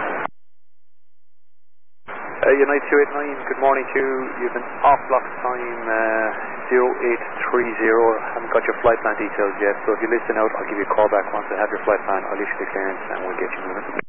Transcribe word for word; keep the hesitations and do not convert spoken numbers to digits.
Uh, Unite two eight nine, good morning to you. You've an off block time uh, zero eight three zero. Haven't got your flight plan details yet, so if you listen out, I'll give you a call back once I have your flight plan. I'll issue the clearance and we'll get you moving.